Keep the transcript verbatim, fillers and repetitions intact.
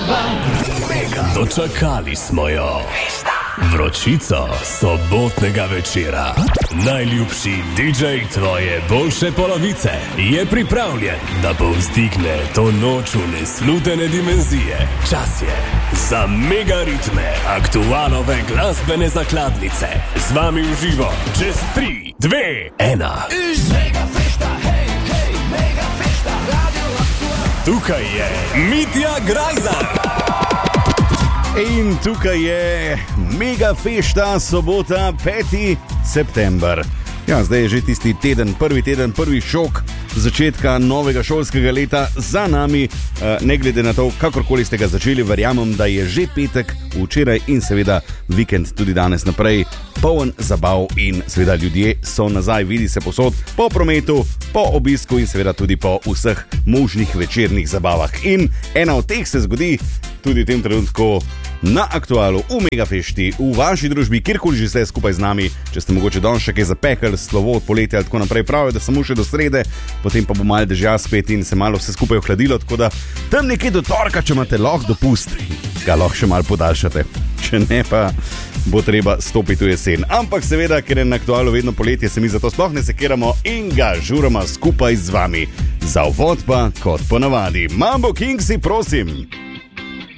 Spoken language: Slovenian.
Dočakali smo jo. Vročico sobotnega večera. Najljubši didžej tvoje boljše polovice je pripravljen, da povzdigne to noč v neslutene dimenzije. Čas je za mega ritme aktualove glasbene zakladnice. Z vami v živo čez tri, dve, ena. Tukaj je Mitja Grajzar. In tukaj je mega fešta, sobota, peti september. Ja, zdaj je že tisti teden, prvi teden, prvi šok začetka novega šolskega leta za nami. Ne glede na to, kakorkoli ste ga začeli, verjamem, da je že petek, včeraj in seveda vikend tudi danes naprej poln zabav in seveda ljudje so nazaj, vidi se posod po prometu, po obisku in seveda tudi po vseh možnih večernih zabavah. In ena od teh se zgodi tudi v tem trenutku na Aktualu, v Megafešti, v vaši družbi, kjerkoli že ste skupaj z nami. Če ste mogoče danes še kaj zapekali, slovo od poletja in tako naprej, pravijo, da samo še do srede, potem pa bo malo dežja spet in se malo vse skupaj ohladilo, tako da tam nekje do torka, če imate lahko dopust, ga lahko še malo podaljšate. Če ne, pa bo treba stopiti v jesen. Ampak seveda, ker je na Aktualu vedno poletje, se mi zato sploh ne sekiramo in ga žuroma skupaj z vami. Za uvod pa, kot ponavadi, Mambo Kingsi, prosim.